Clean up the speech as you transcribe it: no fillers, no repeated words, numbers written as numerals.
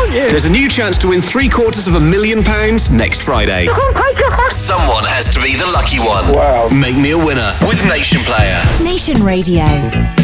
There's a new chance to win £750,000 next Friday. Oh my God. Someone has to be the lucky one. Wow. Make me a winner with Nation Player. Nation Radio.